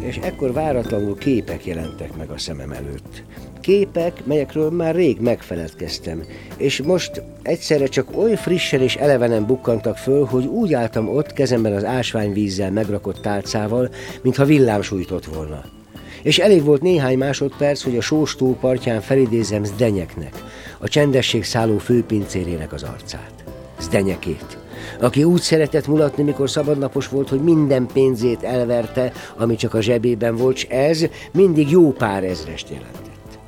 és ekkor váratlanul képek jelentek meg a szemem előtt. Képek, melyekről már rég megfeledkeztem, és most egyszerre csak oly frissen és elevenen bukkantak föl, hogy úgy álltam ott kezemben az ásványvízzel megrakott tálcával, mintha villám sújtott volna. És elég volt néhány másodperc, hogy a sós tó partján felidézzem Zdenyeknek, a csendesség szálló főpincérének az arcát. Zdenyekét, aki úgy szeretett mulatni, mikor szabadnapos volt, hogy minden pénzét elverte, ami csak a zsebében volt, s ez mindig jó pár ezrest jelentett.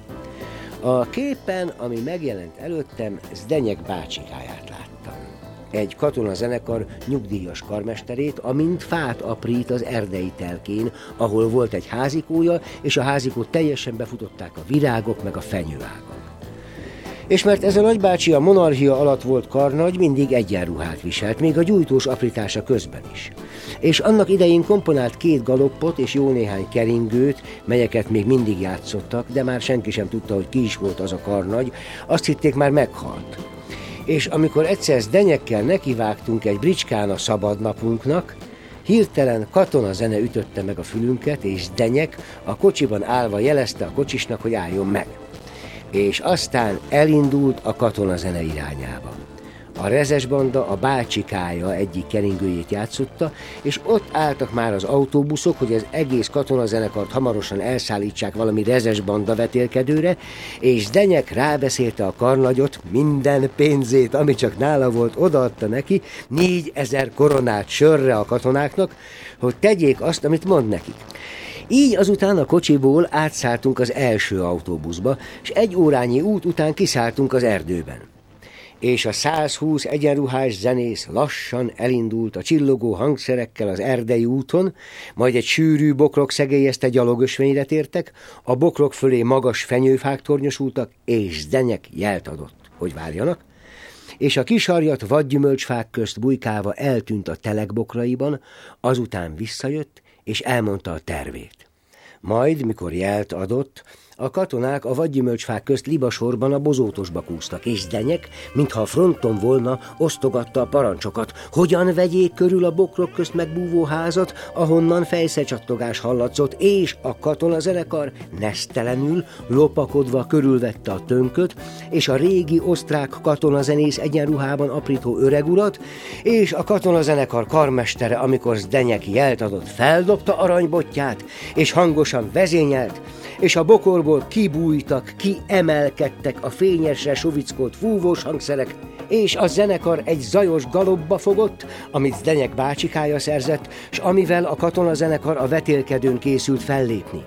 A képen, ami megjelent előttem, Zdenyek bácsikáját láttam. Egy katonazenekar nyugdíjas karmesterét, amint fát aprít az erdei telkén, ahol volt egy házikója, és a házikót teljesen befutották a virágok meg a fenyőágak. És mert ez a nagybácsi a monarchia alatt volt karnagy, mindig egyenruhát viselt, még a gyújtós aprítása közben is. És annak idején komponált 2 galoppot és jó néhány keringőt, melyeket még mindig játszottak, de már senki sem tudta, hogy ki is volt az a karnagy, azt hitték már meghalt. És amikor egyszer Zdenyekkel nekivágtunk egy bricskán a szabadnapunknak, hirtelen katonazene ütötte meg a fülünket, és Zdenyek a kocsiban állva jelezte a kocsisnak, hogy álljon meg. És aztán elindult a katonazene irányába. A rezesbanda a bácsikája egyik keringőjét játszotta, és ott álltak már az autóbuszok, hogy az egész katonazenekart hamarosan elszállítsák valami rezesbanda vetélkedőre, és Zdenyek rábeszélte a karnagyot, minden pénzét, ami csak nála volt, odaadta neki, 4000 koronát sörre a katonáknak, hogy tegyék azt, amit mond nekik. Így azután a kocsiból átszálltunk az első autóbuszba, és 1 órányi út után kiszálltunk az erdőben. És a 120 egyenruhás zenész lassan elindult a csillogó hangszerekkel az erdei úton, majd egy sűrű bokrok szegélyezte gyalogösvényre tértek, a bokrok fölé magas fenyőfák tornyosultak, és Zdenyek jelt adott, hogy várjanak, és a kisarjat vadgyümölcsfák közt bujkálva eltűnt a telek bokraiban, azután visszajött, és elmondta a tervét. Majd, mikor jelt adott, a katonák a vadgyümölcsfák közt libasorban a bozótosba kúztak, és Zdenyek, mintha a fronton volna, osztogatta a parancsokat, hogyan vegyék körül a bokrok közt megbúvó házat, ahonnan fejszecsattogás hallatszott, és a katonazenekar nesztelenül, lopakodva körülvette a tönköt, és a régi osztrák katonazenész egyenruhában aprító öregurat, és a katonazenekar karmestere, amikor Zdenyek jelt adott, feldobta aranybotját, és hangosan vezényelt, és a bokorból kibújtak, kiemelkedtek a fényesre suvickolt fúvós hangszerek, és a zenekar egy zajos galopba fogott, amit Zdenyek bácsikája szerzett, s amivel a katonazenekar a vetélkedőn készült fellépni.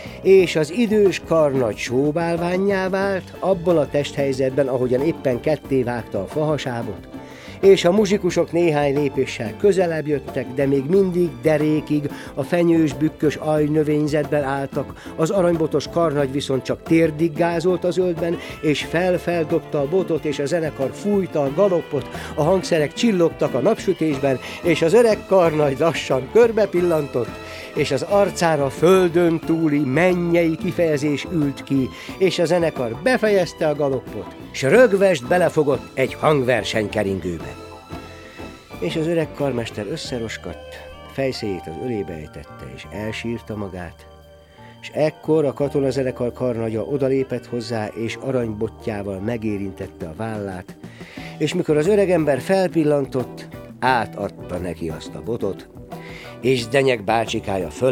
És az idős karnagy sóbálvánnyá vált, abban a testhelyzetben, ahogyan éppen ketté vágta a fahasábot, és a muzsikusok néhány lépéssel közelebb jöttek, de még mindig derékig a fenyős, bükkös ajnövényzetben álltak, az aranybotos karnagy viszont csak térdig gázolt az öldben, és felfeldobta a botot, és a zenekar fújta a galoppot, a hangszerek csillogtak a napsütésben, és az öreg karnagy lassan körbe pillantott, és az arcára földön túli mennyei kifejezés ült ki, és a zenekar befejezte a galoppot, s rögvest belefogott egy hangversenykeringőbe. És az öreg karmester összeroskadt, fejszéjét az ölébe ejtette, és elsírta magát, és ekkor a katonazenekar karnagya odalépett hozzá, és aranybotjával megérintette a vállát, és mikor az öregember felpillantott, átadta neki azt a botot, és Zdenyek bácsikája föl